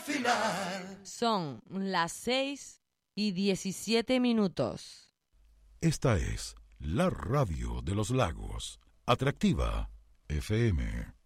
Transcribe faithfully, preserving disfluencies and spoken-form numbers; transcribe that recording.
Final. Son las seis y diecisiete minutos. Esta es la radio de los lagos, Atractiva F M.